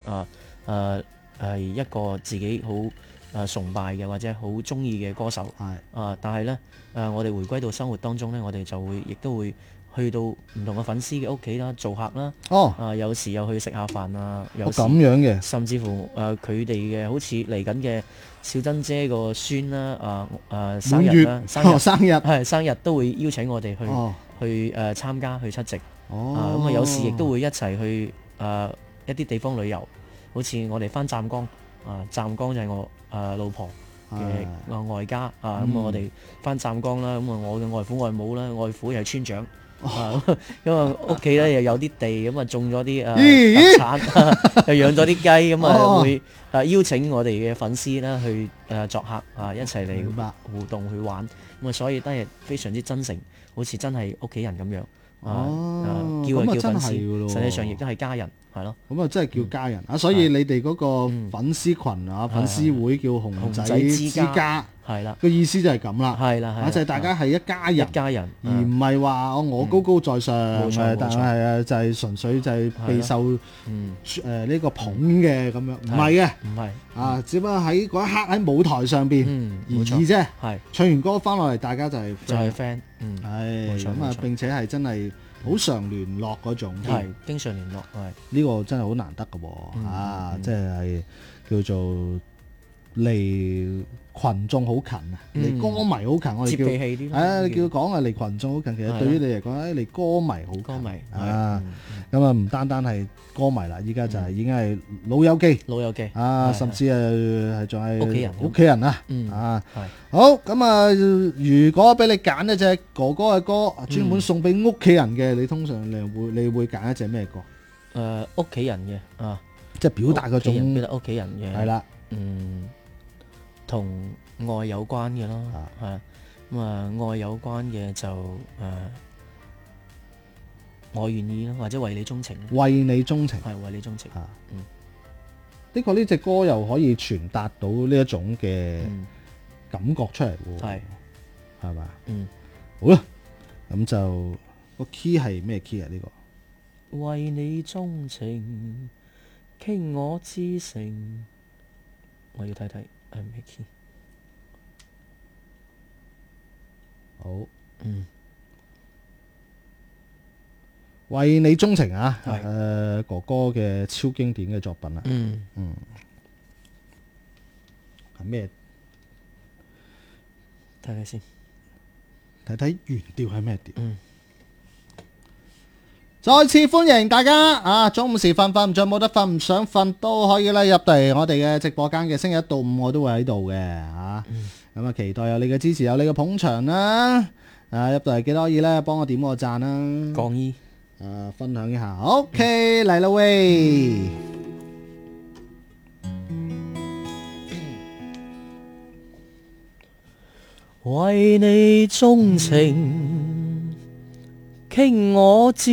係一個自己好崇拜嘅或者好中意嘅歌手。但係咧我哋回歸到生活當中咧，我哋就亦都會去到唔同嘅粉絲嘅屋企啦，做客啦。有時又去食下飯啊，有時咁樣嘅， 甚至乎佢哋嘅好似嚟緊嘅小珍姐個孫啦，生日啦，生日都會邀請我哋去參加去出席。咁有時亦都會一齊去一啲地方旅遊，好似我哋翻湛江，湛江就係我老婆嘅外家咁我哋翻湛江啦，咁我嘅外父外母啦，外父又係村長。因為屋企咧又有啲地，咁種咗啲特產，又養咗啲雞，咁會邀請我哋嘅粉絲啦去作客一齊嚟互動去玩，咁所以都係非常之真誠，好似真係屋企人咁樣。叫係叫粉絲，實際上亦都係家人，係咯。 咁真係叫家人所以你哋嗰個粉絲群粉絲會叫熊仔之家， 係啦， 個意思就係咁啦， 係啦， 就係大家係一家人，而唔係話我高高在上，但係就係純粹就係備受呢個捧嘅咁樣，唔係嘅， 唔係只不過喺嗰一刻喺舞台上邊而已啫。唱完歌翻落嚟，大家就係 friend， 咁並且係真係好常聯絡嗰種， 經常聯絡， 呢個真係好難得㗎喎，即係叫做離群眾好近離歌迷好近，我哋叫接地氣啲， 叫講離群眾好近。其實對於你嚟講，離歌迷好近， 歌迷咁唔單單係歌迷啦，依家就係已經係老友記，甚至係仲係屋企人啦，好咁如果俾你揀一隻哥哥嘅歌，專門送俾屋企人嘅，你通常你會揀一隻咩歌？ 屋企人嘅即係表達嗰種表達屋企人嘅， 係啦， 同愛有關嘅咯，愛有關嘅就我願意咯，或者為你鍾情， 為你鍾情， 係為你鍾情。 的確呢隻歌又可以傳達到呢一種嘅感覺出嚟喎，係嘛？好啦，咁就個 key 係咩 key 啊？呢個為你鍾情，傾我至誠，我要睇睇係咩 key。 好，為你鍾情哥哥嘅超經典嘅作品啦。係咩？ 睇睇先， 睇睇原調係咩調？再次歡迎大家中午時瞓唔着冇得瞓，唔想瞓都可以啦，入嚟我哋嘅直播間嘅星期一到五我都會喺度嘅咁期待有你嘅支持，有你嘅捧場啦。入到嚟記得可以咧幫我點個讚啦， 降衣分享一下。OK，嚟啦喂！ 為你鍾情，傾我至